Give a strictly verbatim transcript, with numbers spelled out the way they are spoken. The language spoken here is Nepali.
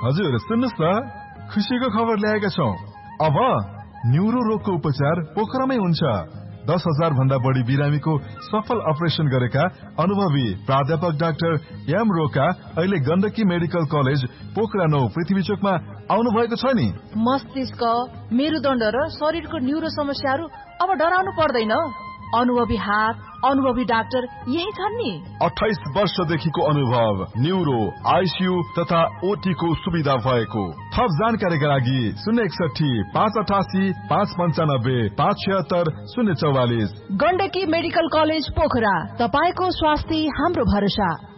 हजुर सुन्नुस् न, खुसीको खबर ल्याएका छौं। अब न्युरो रोगको उपचार पोखरामै हुन्छ। दस हजार भन्दा बढी बिरामीको सफल अपरेसन गरेका अनुभवी प्राध्यापक डाक्टर एम रोका अहिले गण्डकी मेडिकल कलेज पोखरा नौ पृथ्वी चोकमा आउनु भएको छ नि। मस्तिष्क, मेरुदण्ड र शरीरको न्युरो समस्याहरू अब डराउनु पर्दैन। अनुभवी हात, अनुभवी डाक्टर यही छन् नि। अठाइस वर्षदेखिको अनुभव, न्युरो, आइसियू तथा ओटी को सुविधा भएको। थप जानकारीका लागि शून्य एकसठी पाँच अठासी पाँच पन्चानब्बे पाँच छिहत्तर शून्य चौवालिस। गण्डकी मेडिकल कलेज पोखरा, तपाईको स्वास्थ्य हाम्रो भरोसा।